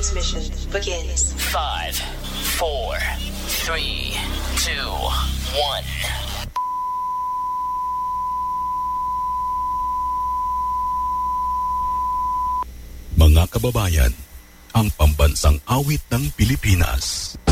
Mission begins. 5, 4, 3, 2, 1. Mga kababayan, ang pambansang awit ng Pilipinas.